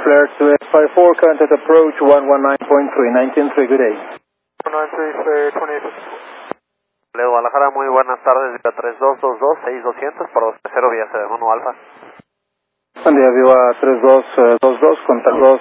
flare to 854, contact approach 119.3, 19.3, good day. 193, 28. Le Guadalajara, muy buenas tardes, Viva 3222-6200 por 230 vía 1 Alfa. Buen día, Viva 3222, contact 2.